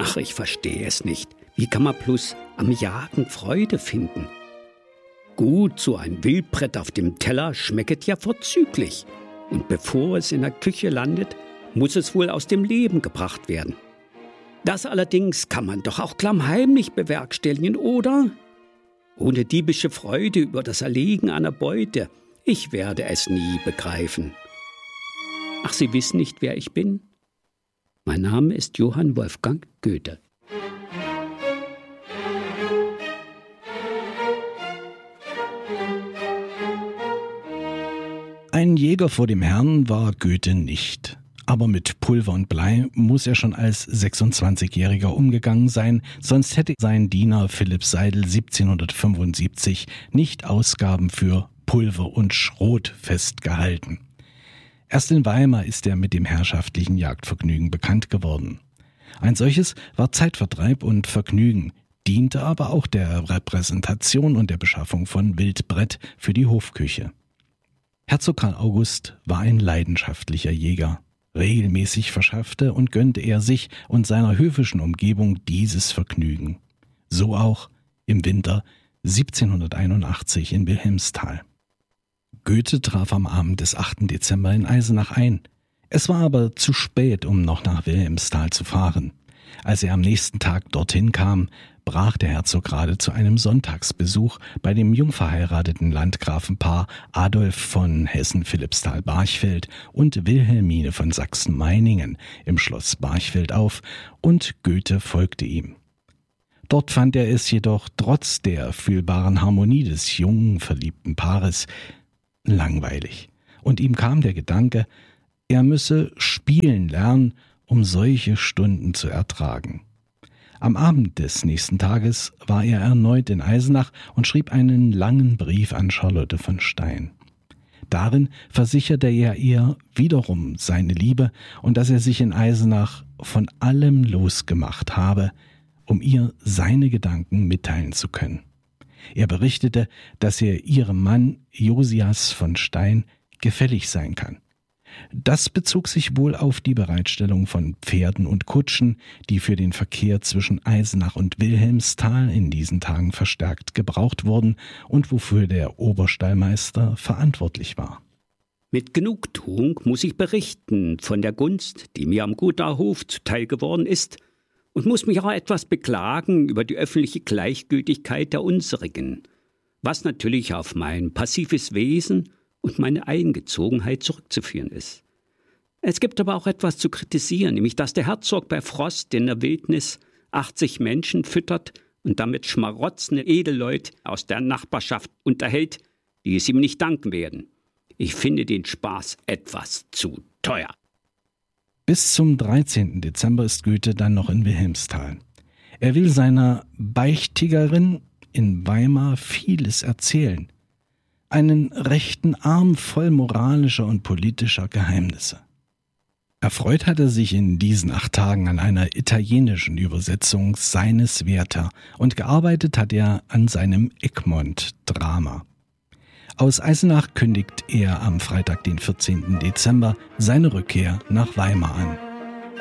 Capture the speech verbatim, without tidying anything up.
Ach, ich verstehe es nicht. Wie kann man bloß am Jagen Freude finden? Gut, so ein Wildbrett auf dem Teller schmecket ja vorzüglich. Und bevor es in der Küche landet, muss es wohl aus dem Leben gebracht werden. Das allerdings kann man doch auch klammheimlich bewerkstelligen, oder? Ohne diebische Freude über das Erlegen einer Beute. Ich werde es nie begreifen. Ach, Sie wissen nicht, wer ich bin? Mein Name ist Johann Wolfgang Goethe. Ein Jäger vor dem Herrn war Goethe nicht. Aber mit Pulver und Blei muss er schon als sechsundzwanzigjähriger umgegangen sein, sonst hätte sein Diener Philipp Seidel siebzehnhundertfünfundsiebzig nicht Ausgaben für Pulver und Schrot festgehalten. Erst in Weimar ist er mit dem herrschaftlichen Jagdvergnügen bekannt geworden. Ein solches war Zeitvertreib und Vergnügen, diente aber auch der Repräsentation und der Beschaffung von Wildbrett für die Hofküche. Herzog Karl August war ein leidenschaftlicher Jäger. Regelmäßig verschaffte und gönnte er sich und seiner höfischen Umgebung dieses Vergnügen. So auch im Winter siebzehnhunderteinundachtzig in Wilhelmsthal. Goethe traf am Abend des achten Dezember in Eisenach ein. Es war aber zu spät, um noch nach Wilhelmsthal zu fahren. Als er am nächsten Tag dorthin kam, brach der Herzog gerade zu einem Sonntagsbesuch bei dem jungverheirateten Landgrafenpaar Adolf von Hessen-Philippsthal-Barchfeld und Wilhelmine von Sachsen-Meiningen im Schloss Barchfeld auf, und Goethe folgte ihm. Dort fand er es jedoch trotz der fühlbaren Harmonie des jungen, verliebten Paares langweilig, und ihm kam der Gedanke, er müsse spielen lernen, um solche Stunden zu ertragen. Am Abend des nächsten Tages war er erneut in Eisenach und schrieb einen langen Brief an Charlotte von Stein. Darin versicherte er ihr wiederum seine Liebe und dass er sich in Eisenach von allem losgemacht habe, um ihr seine Gedanken mitteilen zu können. Er berichtete, dass er ihrem Mann Josias von Stein gefällig sein kann. Das bezog sich wohl auf die Bereitstellung von Pferden und Kutschen, die für den Verkehr zwischen Eisenach und Wilhelmsthal in diesen Tagen verstärkt gebraucht wurden und wofür der Oberstallmeister verantwortlich war. Mit Genugtuung muss ich berichten von der Gunst, die mir am Gothaer Hof zuteil geworden ist, und muss mich auch etwas beklagen über die öffentliche Gleichgültigkeit der unsrigen, was natürlich auf mein passives Wesen und meine Eingezogenheit zurückzuführen ist. Es gibt aber auch etwas zu kritisieren, nämlich dass der Herzog bei Frost in der Wildnis achtzig Menschen füttert und damit schmarotzende Edelleute aus der Nachbarschaft unterhält, die es ihm nicht danken werden. Ich finde den Spaß etwas zu teuer. Bis zum dreizehnten Dezember ist Goethe dann noch in Wilhelmsthal. Er will seiner Beichtigerin in Weimar vieles erzählen. Einen rechten Arm voll moralischer und politischer Geheimnisse. Erfreut hat er sich in diesen acht Tagen an einer italienischen Übersetzung seines Werther und gearbeitet hat er an seinem Egmont-Drama. Aus Eisenach kündigt er am Freitag, den vierzehnten Dezember, seine Rückkehr nach Weimar an.